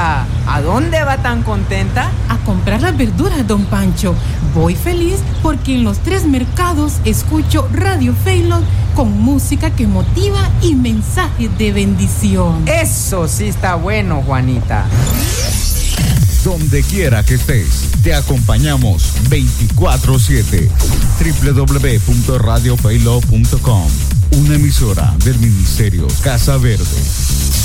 Juanita, ¿a dónde va tan contenta? A comprar las verduras, don Pancho. Voy feliz porque en los 3 mercados escucho Radio Faylon con música que motiva y mensajes de bendición. Eso sí está bueno, Juanita. Donde quiera que estés, te acompañamos 24/7. www.radiofaylon.com. Una emisora del Ministerio Casa Verde.